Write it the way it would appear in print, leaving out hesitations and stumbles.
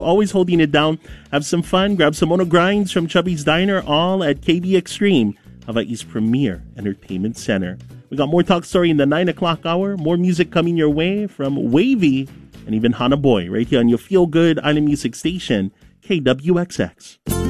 Always holding it down. Have some fun. Grab some Mono Grinds from Chubby's Diner, all at KB Extreme, Hawaii's premier entertainment center. We got more Talk Story in the 9 o'clock hour. More music coming your way from Wavy and even Hana Boy right here on your feel-good island music station, KWXX.